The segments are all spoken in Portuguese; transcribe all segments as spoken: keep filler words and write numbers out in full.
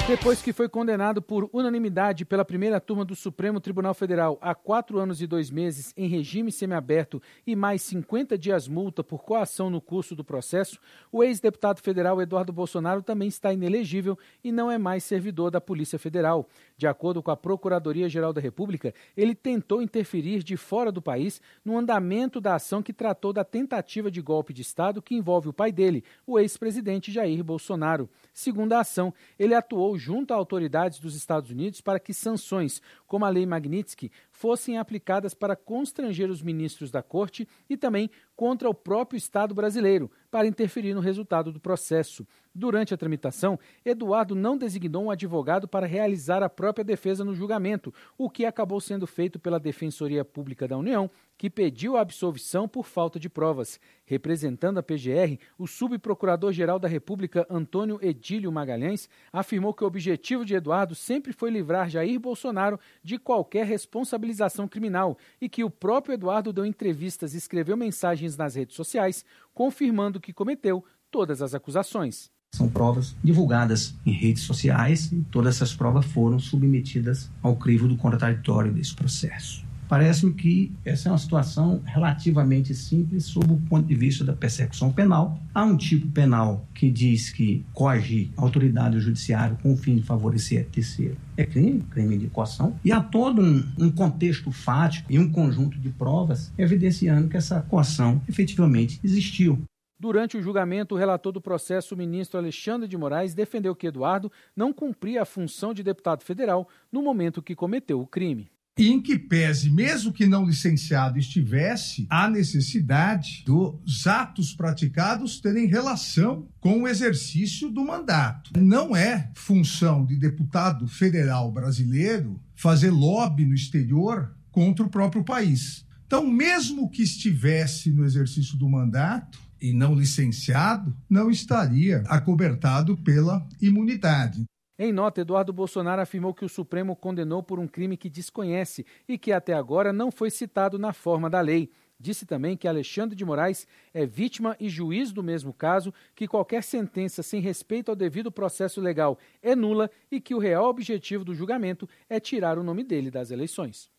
Depois que foi condenado por unanimidade pela primeira turma do Supremo Tribunal Federal a quatro anos e dois meses em regime semiaberto e mais cinquenta dias multa por coação no curso do processo, o ex-deputado federal Eduardo Bolsonaro também está inelegível e não é mais servidor da Polícia Federal. De acordo com a Procuradoria-Geral da República, ele tentou interferir de fora do país no andamento da ação que tratou da tentativa de golpe de Estado que envolve o pai dele, o ex-presidente Jair Bolsonaro. Segundo a ação, ele atuou junto a autoridades dos Estados Unidos para que sanções, como a Lei Magnitsky, fossem aplicadas para constranger os ministros da Corte e também contra o próprio Estado brasileiro, para interferir no resultado do processo. Durante a tramitação, Eduardo não designou um advogado para realizar a própria defesa no julgamento, o que acabou sendo feito pela Defensoria Pública da União, que pediu a absolvição por falta de provas. Representando a P G R, o subprocurador-geral da República, Antônio Edílio Magalhães, afirmou que o objetivo de Eduardo sempre foi livrar Jair Bolsonaro de qualquer responsabilização criminal e que o próprio Eduardo deu entrevistas e escreveu mensagens nas redes sociais, confirmando que cometeu todas as acusações. São provas divulgadas em redes sociais e todas essas provas foram submetidas ao crivo do contraditório desse processo. Parece-me que essa é uma situação relativamente simples sob o ponto de vista da persecução penal. Há um tipo penal que diz que coagir a autoridade judiciária com o fim de favorecer a terceiro é crime, crime de coação. E há todo um, um contexto fático e um conjunto de provas evidenciando que essa coação efetivamente existiu. Durante o julgamento, o relator do processo, o ministro Alexandre de Moraes, defendeu que Eduardo não cumpria a função de deputado federal no momento que cometeu o crime. E em que pese, mesmo que não licenciado estivesse, a necessidade dos atos praticados terem relação com o exercício do mandato. Não é função de deputado federal brasileiro fazer lobby no exterior contra o próprio país. Então, mesmo que estivesse no exercício do mandato e não licenciado, não estaria acobertado pela imunidade. Em nota, Eduardo Bolsonaro afirmou que o Supremo condenou por um crime que desconhece e que até agora não foi citado na forma da lei. Disse também que Alexandre de Moraes é vítima e juiz do mesmo caso, que qualquer sentença sem respeito ao devido processo legal é nula e que o real objetivo do julgamento é tirar o nome dele das eleições.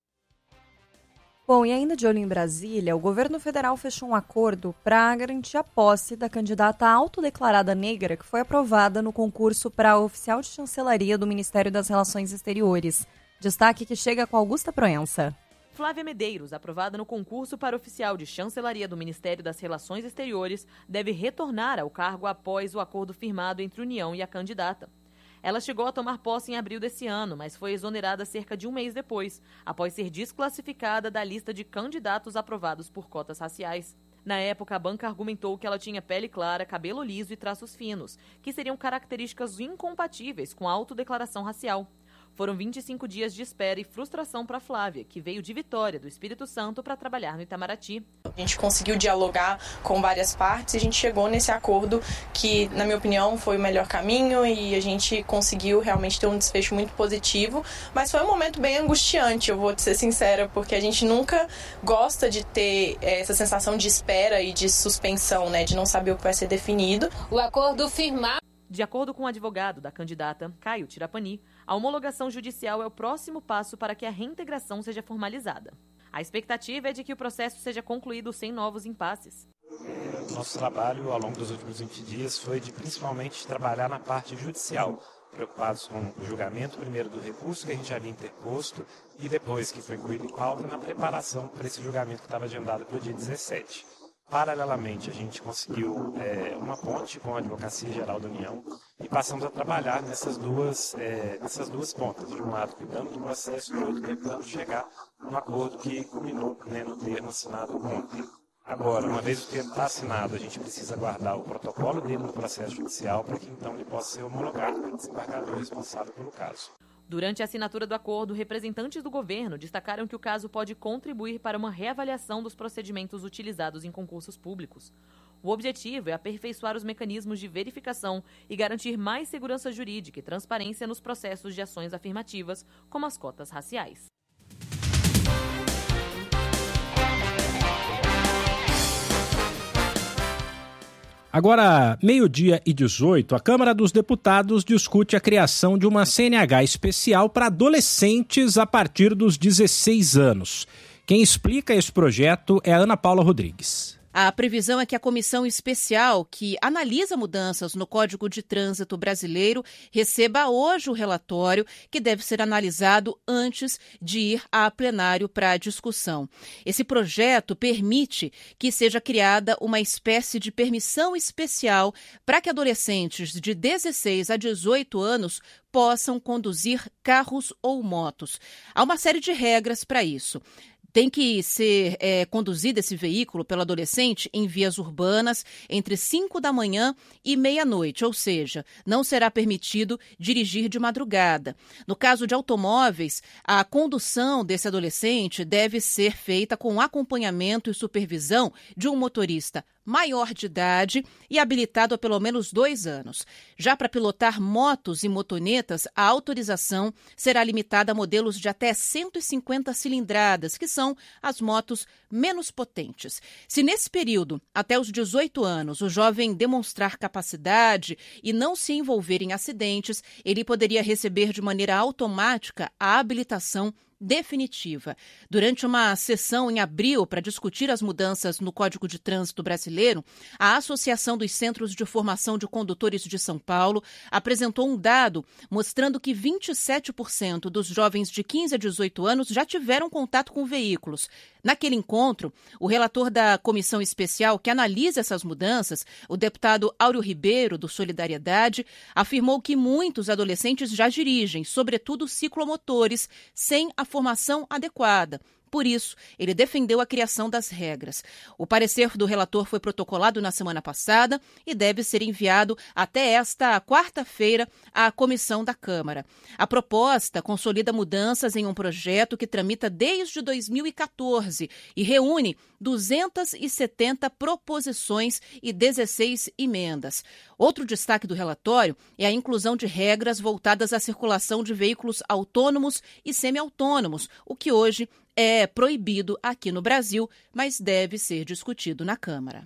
Bom, e ainda de olho em Brasília, o governo federal fechou um acordo para garantir a posse da candidata autodeclarada negra que foi aprovada no concurso para oficial de chancelaria do Ministério das Relações Exteriores. Destaque que chega com Augusta Proença. Flávia Medeiros, aprovada no concurso para oficial de chancelaria do Ministério das Relações Exteriores, deve retornar ao cargo após o acordo firmado entre a União e a candidata. Ela chegou a tomar posse em abril desse ano, mas foi exonerada cerca de um mês depois, após ser desclassificada da lista de candidatos aprovados por cotas raciais. Na época, a banca argumentou que ela tinha pele clara, cabelo liso e traços finos, que seriam características incompatíveis com a autodeclaração racial. Foram vinte e cinco dias de espera e frustração para Flávia, que veio de Vitória, do Espírito Santo, para trabalhar no Itamaraty. A gente conseguiu dialogar com várias partes e a gente chegou nesse acordo que, na minha opinião, foi o melhor caminho e a gente conseguiu realmente ter um desfecho muito positivo, mas foi um momento bem angustiante, eu vou te ser sincera, porque a gente nunca gosta de ter essa sensação de espera e de suspensão, né, de não saber o que vai ser definido. O acordo firmado. De acordo com o advogado da candidata, Caio Tirapani, a homologação judicial é o próximo passo para que a reintegração seja formalizada. A expectativa é de que o processo seja concluído sem novos impasses. Nosso trabalho ao longo dos últimos vinte dias foi de principalmente trabalhar na parte judicial, preocupados com o julgamento primeiro do recurso que a gente havia interposto e depois que foi incluído em pauta na preparação para esse julgamento que estava agendado para o dia dezessete. Paralelamente, a gente conseguiu é, uma ponte com a Advocacia Geral da União e passamos a trabalhar nessas duas, é, nessas duas pontas. De um lado, cuidando do processo, do outro, tentando chegar no acordo que culminou, né, no termo assinado ontem. Agora, uma vez o termo está assinado, a gente precisa aguardar o protocolo dele no processo judicial para que então ele possa ser homologado pelo desembargador responsável pelo caso. Durante a assinatura do acordo, representantes do governo destacaram que o caso pode contribuir para uma reavaliação dos procedimentos utilizados em concursos públicos. O objetivo é aperfeiçoar os mecanismos de verificação e garantir mais segurança jurídica e transparência nos processos de ações afirmativas, como as cotas raciais. Agora, meio-dia e dezoito, a Câmara dos Deputados discute a criação de uma C N H especial para adolescentes a partir dos dezesseis anos. Quem explica esse projeto é a Ana Paula Rodrigues. A previsão é que a comissão especial que analisa mudanças no Código de Trânsito brasileiro receba hoje o relatório, que deve ser analisado antes de ir a plenário para discussão. Esse projeto permite que seja criada uma espécie de permissão especial para que adolescentes de dezesseis a dezoito anos possam conduzir carros ou motos. Há uma série de regras para isso. Tem que ser é, conduzido esse veículo pelo adolescente em vias urbanas entre cinco da manhã e meia-noite, ou seja, não será permitido dirigir de madrugada. No caso de automóveis, a condução desse adolescente deve ser feita com acompanhamento e supervisão de um motorista maior de idade e habilitado há pelo menos dois anos. Já para pilotar motos e motonetas, a autorização será limitada a modelos de até cento e cinquenta cilindradas, que são as motos menos potentes. Se nesse período, até os dezoito anos, o jovem demonstrar capacidade e não se envolver em acidentes, ele poderia receber de maneira automática a habilitação definitiva. Durante uma sessão em abril para discutir as mudanças no Código de Trânsito brasileiro, a Associação dos Centros de Formação de Condutores de São Paulo apresentou um dado mostrando que vinte e sete por cento dos jovens de quinze a dezoito anos já tiveram contato com veículos. Naquele encontro, o relator da comissão especial que analisa essas mudanças, o deputado Áureo Ribeiro, do Solidariedade, afirmou que muitos adolescentes já dirigem, sobretudo ciclomotores, sem a formação adequada. Por isso, ele defendeu a criação das regras. O parecer do relator foi protocolado na semana passada e deve ser enviado até esta quarta-feira à comissão da Câmara. A proposta consolida mudanças em um projeto que tramita desde dois mil e quatorze e reúne duzentas e setenta proposições e dezesseis emendas. Outro destaque do relatório é a inclusão de regras voltadas à circulação de veículos autônomos e semi-autônomos, o que hoje é proibido aqui no Brasil, mas deve ser discutido na Câmara.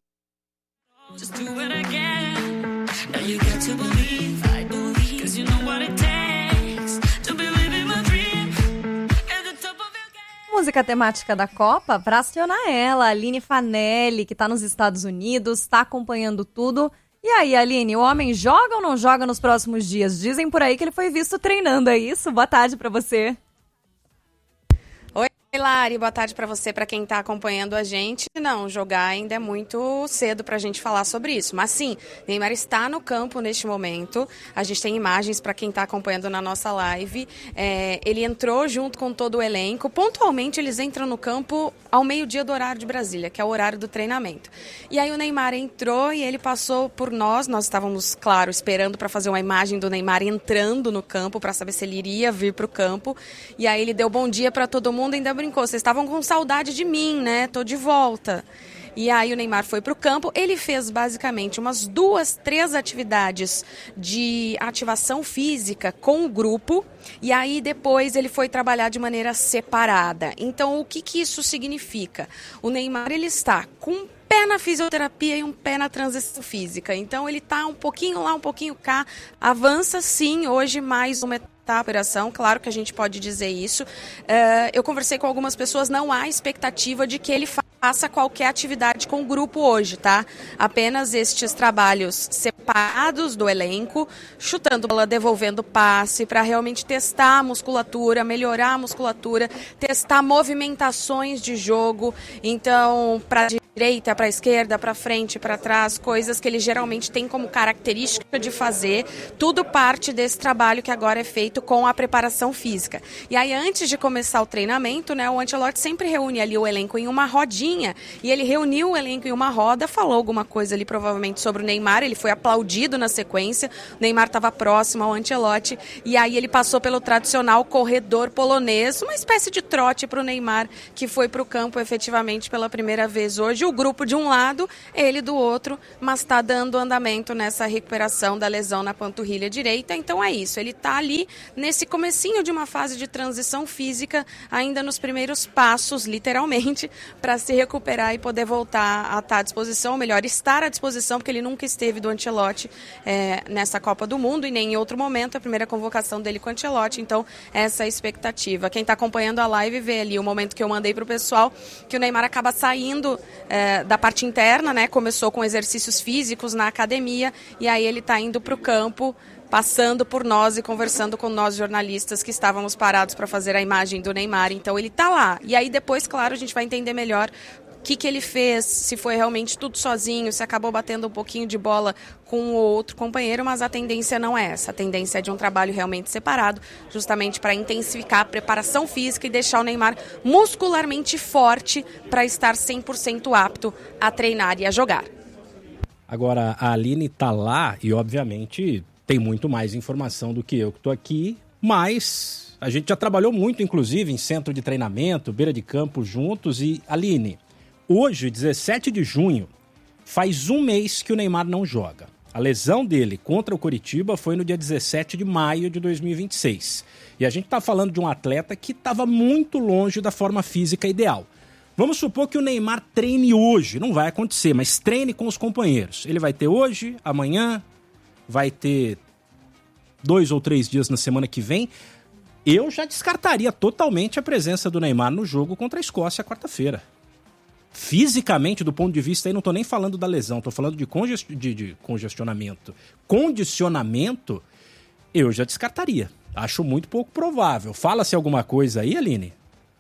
Música temática da Copa, para acionar ela, a Aline Fanelli, que está nos Estados Unidos, está acompanhando tudo. E aí, Aline, o homem joga ou não joga nos próximos dias? Dizem por aí que ele foi visto treinando, é isso? Boa tarde para você. Oi, Lari, boa tarde para você, para quem está acompanhando a gente. Não, jogar ainda é muito cedo para a gente falar sobre isso. Mas sim, Neymar está no campo neste momento. A gente tem imagens para quem está acompanhando na nossa live. É, ele entrou junto com todo o elenco. Pontualmente, eles entram no campo ao meio-dia do horário de Brasília, que é o horário do treinamento. E aí o Neymar entrou e ele passou por nós. Nós estávamos, claro, esperando para fazer uma imagem do Neymar entrando no campo, para saber se ele iria vir para o campo. E aí ele deu bom dia para todo mundo e ainda brincou. Vocês estavam com saudade de mim, né? Tô de volta. E aí o Neymar foi para o campo, ele fez basicamente umas duas, três atividades de ativação física com o grupo, e aí depois ele foi trabalhar de maneira separada. Então o que, que isso significa? O Neymar ele está com um pé na fisioterapia e um pé na transição física, então ele está um pouquinho lá, um pouquinho cá, avança sim hoje mais uma etapa. Tá, operação, claro que a gente pode dizer isso. Uh, eu conversei com algumas pessoas, não há expectativa de que ele faça qualquer atividade com o grupo hoje, tá? Apenas estes trabalhos separados do elenco, chutando bola, devolvendo passe, para realmente testar a musculatura, melhorar a musculatura, testar movimentações de jogo. Então, para direita, para esquerda, para frente, para trás, coisas que ele geralmente tem como característica de fazer, tudo parte desse trabalho que agora é feito com a preparação física. E aí, antes de começar o treinamento, né, o Ancelotti sempre reúne ali o elenco em uma rodinha, e ele reuniu o elenco em uma roda, falou alguma coisa ali provavelmente sobre o Neymar, ele foi aplaudido na sequência, o Neymar estava próximo ao Ancelotti, e aí ele passou pelo tradicional corredor polonês, uma espécie de trote para o Neymar, que foi para o campo efetivamente pela primeira vez hoje. divide o grupo de um lado, ele do outro, mas está dando andamento nessa recuperação da lesão na panturrilha direita. Então é isso, ele está ali nesse comecinho de uma fase de transição física, ainda nos primeiros passos, literalmente, para se recuperar e poder voltar a estar à disposição, ou melhor, estar à disposição, porque ele nunca esteve do Ancelotti é, nessa Copa do Mundo e nem em outro momento, a primeira convocação dele com o Ancelotti, então essa é a expectativa. Quem está acompanhando a live vê ali o momento que eu mandei para o pessoal, que o Neymar acaba saindo é, da parte interna, né? Começou com exercícios físicos na academia e aí ele está indo para o campo, passando por nós e conversando com nós jornalistas que estávamos parados para fazer a imagem do Neymar. Então ele está lá. E aí depois, claro, a gente vai entender melhor o que, que ele fez, se foi realmente tudo sozinho, se acabou batendo um pouquinho de bola com o outro companheiro, mas a tendência não é essa. A tendência é de um trabalho realmente separado, justamente para intensificar a preparação física e deixar o Neymar muscularmente forte para estar cem por cento apto a treinar e a jogar. Agora, a Aline está lá e, obviamente, tem muito mais informação do que eu que estou aqui, mas a gente já trabalhou muito, inclusive, em centro de treinamento, beira de campo juntos. E, Aline, hoje, dezessete de junho, faz um mês que o Neymar não joga. A lesão dele contra o Coritiba foi no dia dezessete de maio de dois mil e vinte e seis. E a gente está falando de um atleta que estava muito longe da forma física ideal. Vamos supor que o Neymar treine hoje, não vai acontecer, mas treine com os companheiros. Ele vai ter hoje, amanhã, vai ter dois ou três dias na semana que vem. Eu já descartaria totalmente a presença do Neymar no jogo contra a Escócia quarta-feira. Fisicamente, do ponto de vista, aí não estou nem falando da lesão, estou falando de, congest... de, de congestionamento. Condicionamento, eu já descartaria. Acho muito pouco provável. Fala-se alguma coisa aí, Aline?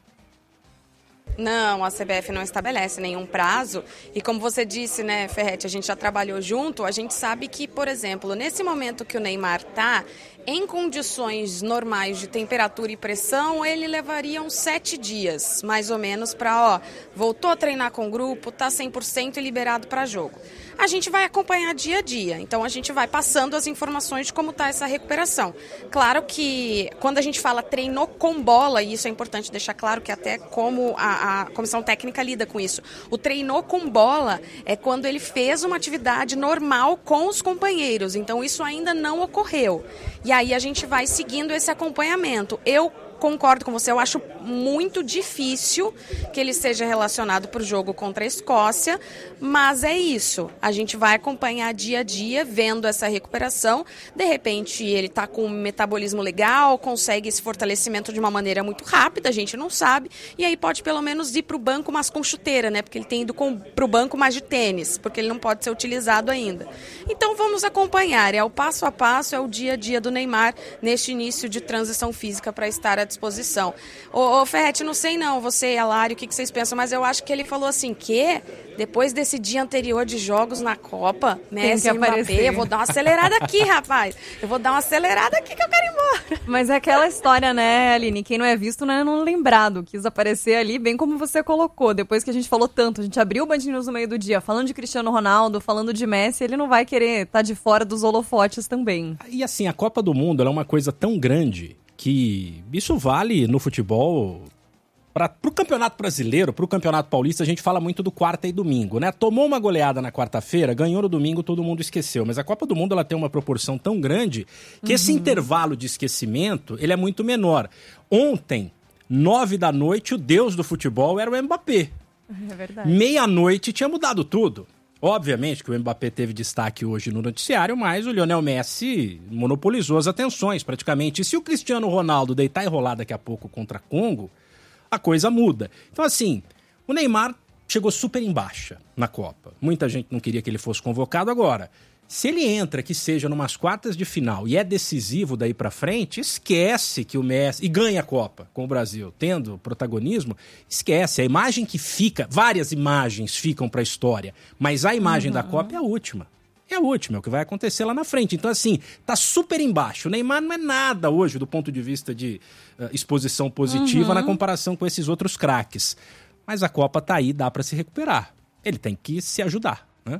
Não, a C B F não estabelece nenhum prazo e como você disse, né, Ferretti, a gente já trabalhou junto, a gente sabe que, por exemplo, nesse momento que o Neymar está, em condições normais de temperatura e pressão, ele levaria uns sete dias, mais ou menos, para, ó, voltou a treinar com o grupo, tá cem por cento e liberado para jogo. A gente vai acompanhar dia a dia, então a gente vai passando as informações de como está essa recuperação. Claro que quando a gente fala treinou com bola, e isso é importante deixar claro que até como a, a comissão técnica lida com isso, o treinou com bola é quando ele fez uma atividade normal com os companheiros, então isso ainda não ocorreu. E aí a gente vai seguindo esse acompanhamento. Eu concordo com você, eu acho muito difícil que ele seja relacionado para o jogo contra a Escócia, mas é isso, a gente vai acompanhar dia a dia, vendo essa recuperação, de repente ele está com um metabolismo legal, consegue esse fortalecimento de uma maneira muito rápida, a gente não sabe, e aí pode pelo menos ir para o banco, mas com chuteira, né, porque ele tem ido para o banco mais de tênis, porque ele não pode ser utilizado ainda. Então vamos acompanhar, é o passo a passo, é o dia a dia do Neymar neste início de transição física para estar à disposição. Ô, ô Ferretti, não sei não, você e a Lari, o que, que vocês pensam, mas eu acho que ele falou assim, que depois desse dia anterior de jogos na Copa, Messi e Mbappé, eu vou dar uma acelerada aqui, rapaz. Eu vou dar uma acelerada aqui que eu quero ir embora. Mas é aquela história, né, Aline? Quem não é visto não é não lembrado. Quis aparecer ali, bem como você colocou. Depois que a gente falou tanto, a gente abriu o Band News no meio do dia, falando de Cristiano Ronaldo, falando de Messi, ele não vai querer estar de fora dos holofotes também. E assim, a Copa do Mundo ela é uma coisa tão grande que isso vale no futebol. Para o Campeonato Brasileiro, para o Campeonato Paulista, a gente fala muito do quarta e domingo, né? Tomou uma goleada na quarta-feira, ganhou no domingo, todo mundo esqueceu. Mas a Copa do Mundo ela tem uma proporção tão grande que uhum. esse intervalo de esquecimento ele é muito menor. Ontem, nove da noite, o deus do futebol era o Mbappé. É verdade. Meia-noite tinha mudado tudo. Obviamente que o Mbappé teve destaque hoje no noticiário, mas o Lionel Messi monopolizou as atenções praticamente. E se o Cristiano Ronaldo deitar e rolar daqui a pouco contra Congo, a coisa muda. Então, assim, o Neymar chegou super em baixa na Copa. Muita gente não queria que ele fosse convocado. Agora, se ele entra, que seja numas quartas de final e é decisivo daí pra frente, esquece que o Messi... E ganha a Copa com o Brasil, tendo protagonismo, esquece. A imagem que fica... Várias imagens ficam pra história, mas a imagem uhum. da Copa é a última. É a última, é o que vai acontecer lá na frente. Então, assim, tá super embaixo. O Neymar não é nada hoje do ponto de vista de uh, exposição positiva uhum. na comparação com esses outros craques. Mas a Copa tá aí, dá pra se recuperar. Ele tem que se ajudar, né?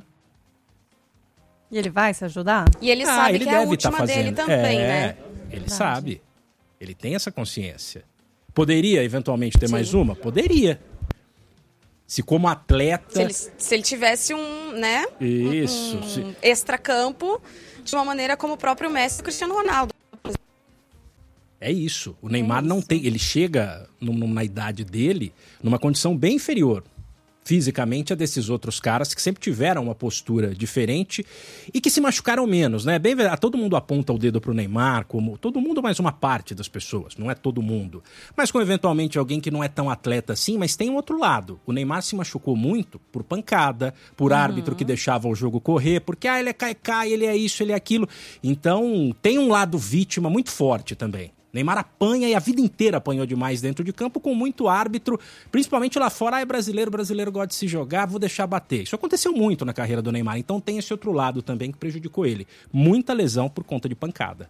E ele vai se ajudar? E ele ah, sabe ele que é a tá última fazendo. dele também, é, né? Ele Verdade. sabe. Ele tem essa consciência. Poderia, eventualmente, ter Sim. mais uma? Poderia. Se como atleta... Se ele, se ele tivesse um, né? Isso. Um, um se... extracampo, de uma maneira como o próprio Messi e o Cristiano Ronaldo. É isso. O Neymar é isso. não tem... Ele chega numa idade dele, numa condição bem inferior fisicamente a desses outros caras que sempre tiveram uma postura diferente e que se machucaram menos, né? Bem, todo mundo aponta o dedo pro Neymar, como todo mundo, mais uma parte das pessoas, não é todo mundo. Mas com eventualmente alguém que não é tão atleta assim, mas tem um outro lado. O Neymar se machucou muito por pancada, por uhum. árbitro que deixava o jogo correr, porque ah, ele é cai-cai, ele é isso, ele é aquilo. Então tem um lado vítima muito forte também. Neymar apanha e a vida inteira apanhou demais dentro de campo com muito árbitro, principalmente lá fora, ah, é brasileiro, brasileiro gosta de se jogar, vou deixar bater. Isso aconteceu muito na carreira do Neymar, então tem esse outro lado também que prejudicou ele. Muita lesão por conta de pancada.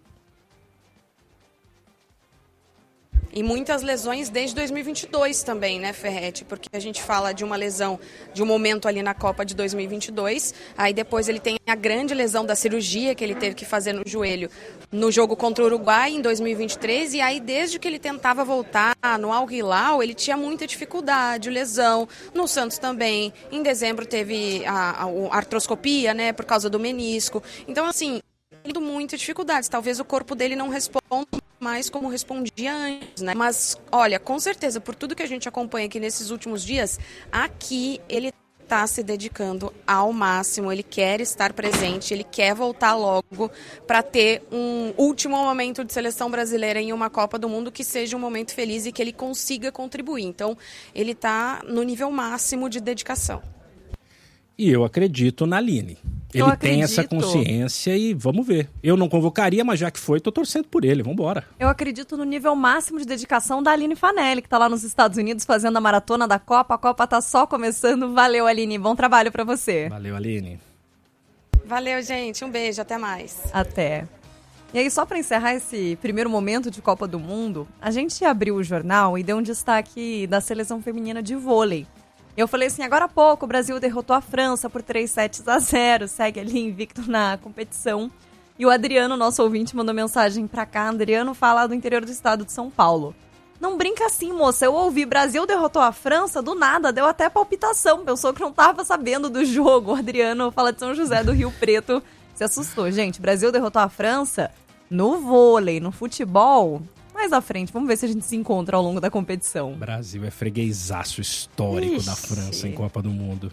E muitas lesões desde dois mil e vinte e dois também, né, Ferretti? Porque a gente fala de uma lesão, de um momento ali na Copa de dois mil e vinte e dois, aí depois ele tem a grande lesão da cirurgia que ele teve que fazer no joelho no jogo contra o Uruguai em dois mil e vinte e três, e aí desde que ele tentava voltar no Al Hilal, ele tinha muita dificuldade, lesão, no Santos também, em dezembro teve a, a, a artroscopia, né, por causa do menisco, então assim, ele tem muitas dificuldades, talvez o corpo dele não responda mais como respondia antes, né? Mas, olha, com certeza, por tudo que a gente acompanha aqui nesses últimos dias, aqui ele está se dedicando ao máximo, ele quer estar presente, ele quer voltar logo para ter um último momento de seleção brasileira em uma Copa do Mundo que seja um momento feliz e que ele consiga contribuir. Então, ele está no nível máximo de dedicação. E eu acredito na Aline. Ele tem essa consciência e vamos ver. Eu não convocaria, mas já que foi, tô torcendo por ele. Vamos embora. Eu acredito no nível máximo de dedicação da Aline Fanelli, que tá lá nos Estados Unidos fazendo a maratona da Copa. A Copa tá só começando. Valeu, Aline. Bom trabalho pra você. Valeu, Aline. Valeu, gente. Um beijo. Até mais. Até. E aí, só para encerrar esse primeiro momento de Copa do Mundo, a gente abriu o jornal e deu um destaque da seleção feminina de vôlei. Eu falei assim, agora há pouco o Brasil derrotou a França por três sets a zero, segue ali invicto na competição. E o Adriano, nosso ouvinte, mandou mensagem pra cá. Adriano fala do interior do estado de São Paulo. Não brinca assim, moça, eu ouvi Brasil derrotou a França, do nada, deu até palpitação, pensou que não tava sabendo do jogo. O Adriano fala de São José do Rio Preto, se assustou. Gente, Brasil derrotou a França no vôlei, no futebol... Mais à frente, vamos ver se a gente se encontra ao longo da competição. O Brasil é freguesaço histórico Ixi. da França em Copa do Mundo.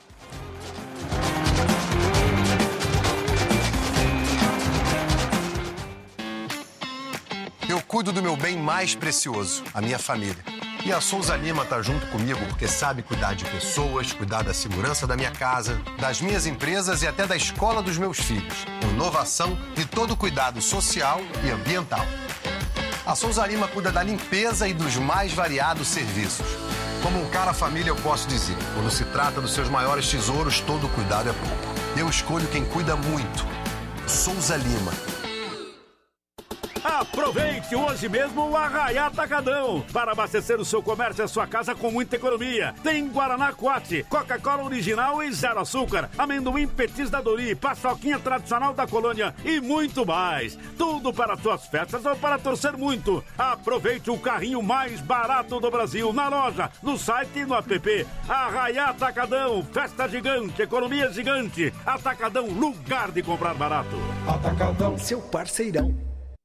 Eu cuido do meu bem mais precioso, a minha família. E a Souza Lima tá junto comigo porque sabe cuidar de pessoas, cuidar da segurança da minha casa, das minhas empresas e até da escola dos meus filhos. Inovação e todo cuidado social e ambiental. A Souza Lima cuida da limpeza e dos mais variados serviços. Como um cara família, eu posso dizer, quando se trata dos seus maiores tesouros, todo cuidado é pouco. Eu escolho quem cuida muito. Souza Lima. Aproveite hoje mesmo o Arraiá Atacadão para abastecer o seu comércio e a sua casa com muita economia. Tem Guaraná Quat, Coca-Cola original e zero açúcar, amendoim petis da Dori, paçoquinha tradicional da colônia e muito mais. Tudo para suas festas ou para torcer muito. Aproveite o carrinho mais barato do Brasil na loja, no site e no app. Arraiá Atacadão, festa gigante, economia gigante. Atacadão, lugar de comprar barato. Atacadão, seu parceirão.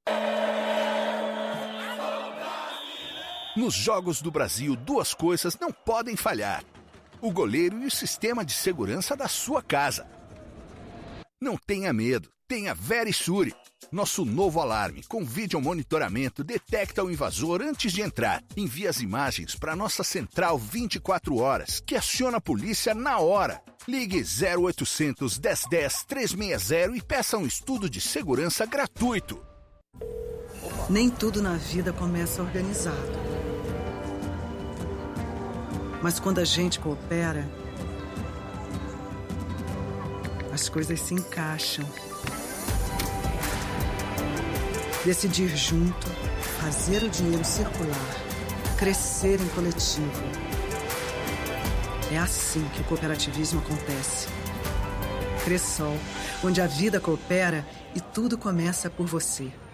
Nos Jogos do Brasil, duas coisas não podem falhar: o goleiro e o sistema de segurança da sua casa. Não tenha medo, tenha Verisure. Nosso novo alarme com vídeo monitoramento detecta o invasor antes de entrar. Envia as imagens para nossa central vinte e quatro horas, que aciona a polícia na hora. Ligue zero oitocentos, dez dez, trezentos e sessenta e peça um estudo de segurança gratuito. Nem tudo na vida começa organizado. Mas quando a gente coopera, as coisas se encaixam. Decidir junto, fazer o dinheiro circular, crescer em coletivo. É assim que o cooperativismo acontece. Cressol, onde a vida coopera e tudo começa por você.